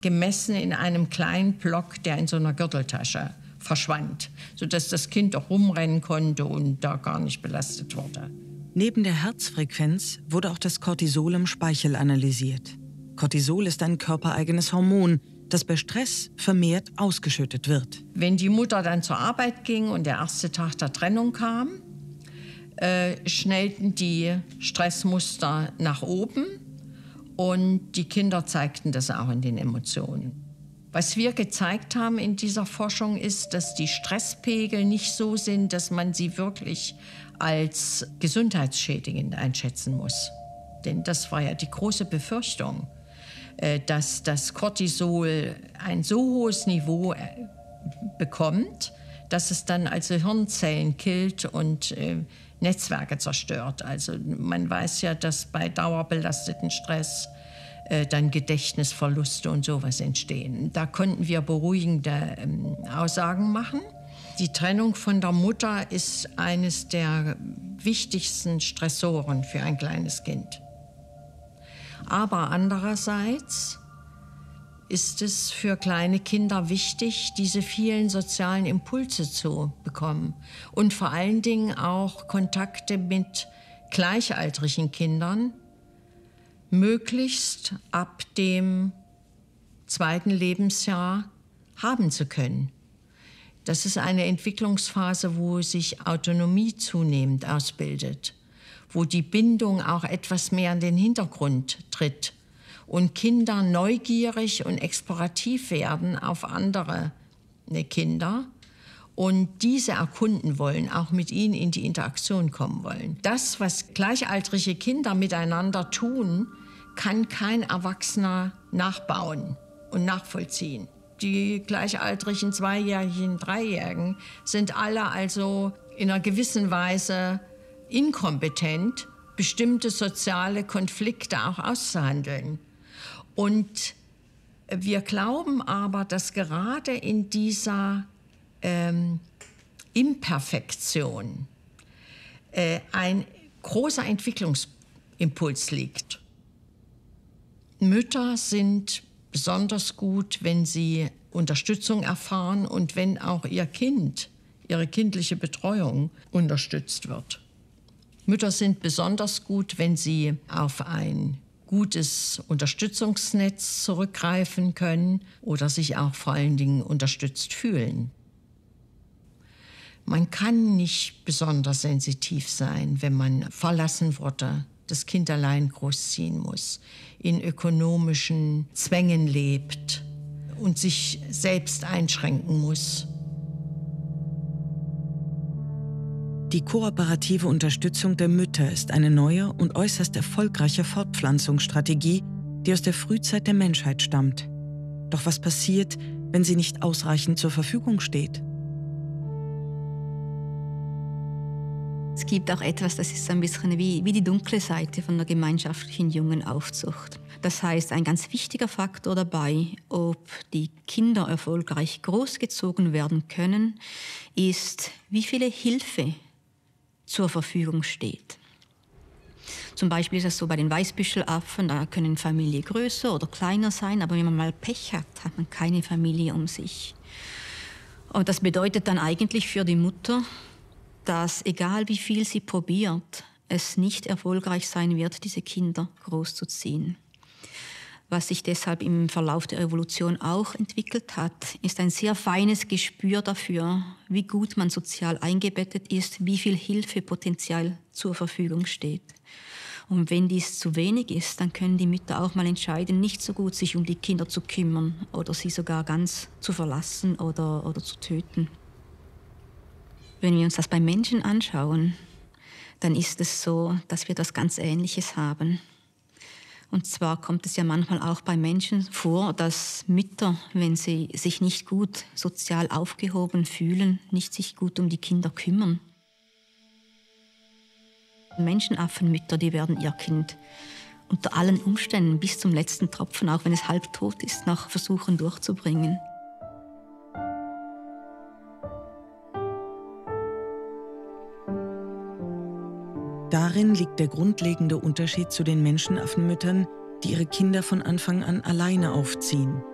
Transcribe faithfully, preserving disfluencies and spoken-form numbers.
gemessen in einem kleinen Block, der in so einer Gürteltasche verschwand, sodass das Kind auch rumrennen konnte und da gar nicht belastet wurde. Neben der Herzfrequenz wurde auch das Cortisol im Speichel analysiert. Cortisol ist ein körpereigenes Hormon, das bei Stress vermehrt ausgeschüttet wird. Wenn die Mutter dann zur Arbeit ging und der erste Tag der Trennung kam, äh, schnellten die Stressmuster nach oben und die Kinder zeigten das auch in den Emotionen. Was wir gezeigt haben in dieser Forschung ist, dass die Stresspegel nicht so sind, dass man sie wirklich als gesundheitsschädigend einschätzen muss. Denn das war ja die große Befürchtung, dass das Cortisol ein so hohes Niveau bekommt, dass es dann also Hirnzellen killt und äh, Netzwerke zerstört. Also man weiß ja, dass bei dauerbelasteten Stress äh, dann Gedächtnisverluste und sowas entstehen. Da konnten wir beruhigende ähm, Aussagen machen. Die Trennung von der Mutter ist eines der wichtigsten Stressoren für ein kleines Kind. Aber andererseits ist es für kleine Kinder wichtig, diese vielen sozialen Impulse zu bekommen und vor allen Dingen auch Kontakte mit gleichaltrigen Kindern möglichst ab dem zweiten Lebensjahr haben zu können. Das ist eine Entwicklungsphase, wo sich Autonomie zunehmend ausbildet, wo die Bindung auch etwas mehr in den Hintergrund tritt und Kinder neugierig und explorativ werden auf andere Kinder und diese erkunden wollen, auch mit ihnen in die Interaktion kommen wollen. Das, was gleichaltrige Kinder miteinander tun, kann kein Erwachsener nachbauen und nachvollziehen. Die gleichaltrigen Zweijährigen, Dreijährigen sind alle also in einer gewissen Weise inkompetent, bestimmte soziale Konflikte auch auszuhandeln. Und wir glauben aber, dass gerade in dieser ähm, Imperfektion äh, ein großer Entwicklungsimpuls liegt. Mütter sind besonders gut, wenn sie Unterstützung erfahren und wenn auch ihr Kind, ihre kindliche Betreuung unterstützt wird. Mütter sind besonders gut, wenn sie auf ein gutes Unterstützungsnetz zurückgreifen können oder sich auch vor allen Dingen unterstützt fühlen. Man kann nicht besonders sensitiv sein, wenn man verlassen wurde, das Kind allein großziehen muss, in ökonomischen Zwängen lebt und sich selbst einschränken muss. Die kooperative Unterstützung der Mütter ist eine neue und äußerst erfolgreiche Fortpflanzungsstrategie, die aus der Frühzeit der Menschheit stammt. Doch was passiert, wenn sie nicht ausreichend zur Verfügung steht? Es gibt auch etwas, das ist so ein bisschen wie, wie die dunkle Seite von der gemeinschaftlichen Jungenaufzucht. Das heißt, ein ganz wichtiger Faktor dabei, ob die Kinder erfolgreich großgezogen werden können, ist, wie viele Hilfe zur Verfügung steht. Zum Beispiel ist es so bei den Weißbüschelaffen, da können Familien größer oder kleiner sein, aber wenn man mal Pech hat, hat man keine Familie um sich. Und das bedeutet dann eigentlich für die Mutter, dass egal wie viel sie probiert, es nicht erfolgreich sein wird, diese Kinder großzuziehen. Was sich deshalb im Verlauf der Evolution auch entwickelt hat, ist ein sehr feines Gespür dafür, wie gut man sozial eingebettet ist, wie viel Hilfepotenzial zur Verfügung steht. Und wenn dies zu wenig ist, dann können die Mütter auch mal entscheiden, nicht so gut sich um die Kinder zu kümmern oder sie sogar ganz zu verlassen oder, oder zu töten. Wenn wir uns das bei Menschen anschauen, dann ist es so, dass wir das ganz Ähnliches haben. Und zwar kommt es ja manchmal auch bei Menschen vor, dass Mütter, wenn sie sich nicht gut sozial aufgehoben fühlen, nicht sich gut um die Kinder kümmern. Menschenaffenmütter, die werden ihr Kind unter allen Umständen bis zum letzten Tropfen, auch wenn es halbtot ist, noch versuchen durchzubringen. Darin liegt der grundlegende Unterschied zu den Menschenaffenmüttern, die ihre Kinder von Anfang an alleine aufziehen.